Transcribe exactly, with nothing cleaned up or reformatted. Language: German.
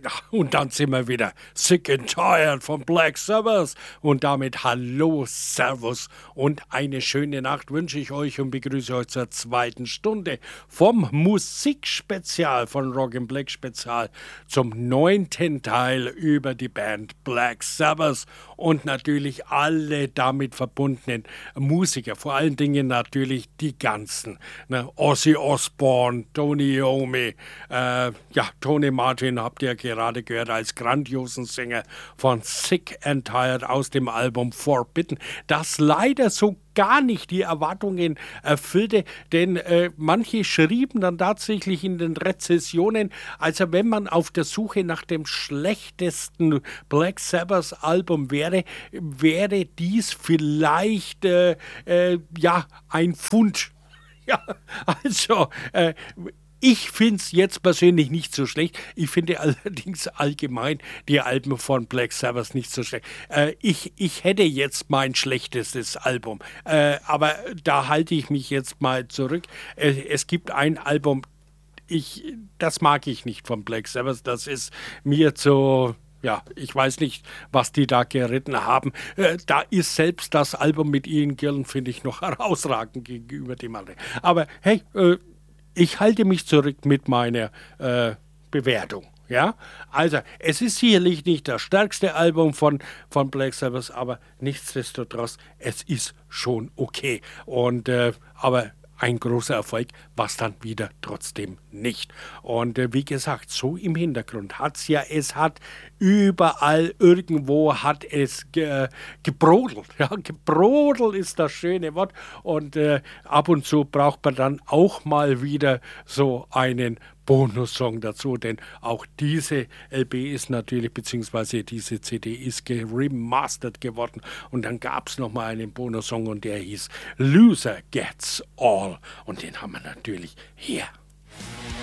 Ach, und dann sind wir wieder sick and tired von Black Sabbath. Und damit hallo, Servus und eine schöne Nacht wünsche ich euch und begrüße euch zur zweiten Stunde vom Musikspezial, von Rock and Black Spezial zum neunten Teil über die Band Black Sabbath und natürlich alle damit verbundenen Musiker, vor allen Dingen natürlich die ganzen. Ne? Ozzy Osbourne, Tony Iommi, äh, ja, Tony Martin habt ihr gerade gehört als grandiosen Sänger von Sick and Tired aus dem Album Forbidden, das leider so gar nicht die Erwartungen erfüllte, denn äh, manche schrieben dann tatsächlich in den Rezessionen, also wenn man auf der Suche nach dem schlechtesten Black Sabbath Album wäre, wäre dies vielleicht äh, äh, ja ein Fund. Ja, also äh, ich finde es jetzt persönlich nicht so schlecht. Ich finde allerdings allgemein die Alben von Black Sabbath nicht so schlecht. Äh, ich, ich hätte jetzt mein schlechtestes Album, äh, aber da halte ich mich jetzt mal zurück. Äh, es gibt ein Album, ich, das mag ich nicht von Black Sabbath. Das ist mir zu... Ja, ich weiß nicht, was die da geritten haben. Äh, da ist selbst das Album mit Ian Gillan, finde ich, noch herausragend gegenüber dem anderen. Aber hey, äh, ich halte mich zurück mit meiner äh, Bewertung. Ja, also es ist sicherlich nicht das stärkste Album von, von Black Sabbath, aber nichtsdestotrotz, es ist schon okay. Und äh, aber ein großer Erfolg, was dann wieder trotzdem nicht. Und äh, wie gesagt, so im Hintergrund hat es ja, es hat überall irgendwo hat es ge, gebrodelt. Ja, gebrodelt ist das schöne Wort. Und äh, ab und zu braucht man dann auch mal wieder so einen Bonussong dazu, denn auch diese L P ist natürlich, beziehungsweise diese C D ist geremastert geworden und dann gab es nochmal einen Bonussong und der hieß Loser Gets All und den haben wir natürlich hier.